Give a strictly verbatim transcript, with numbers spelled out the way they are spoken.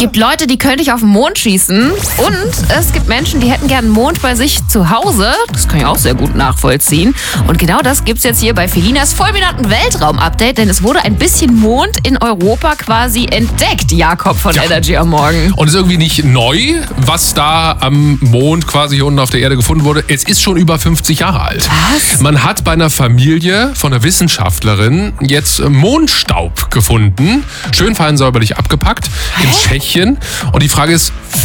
gibt Leute, die könnte ich auf den Mond schießen. Und es gibt Menschen, die hätten gern einen Mond bei sich zu Hause. Das kann ich auch sehr gut nachvollziehen. Und genau das gibt's jetzt hier bei Felinas fulminanten Weltraum-Update, denn es wurde ein bisschen Mond in Europa quasi entdeckt, Jakob von Ja. Energy am Morgen. Und es ist irgendwie nicht neu, was da am Mond quasi hier unten auf der Erde gefunden wurde. Es ist schon über fünfzig Jahre alt. Was? Man hat bei einer Familie von einer Wissenschaftlerin jetzt Mondstaub gefunden. Schön fein säuberlich abgepackt in Tschechien. Und die Frage ist,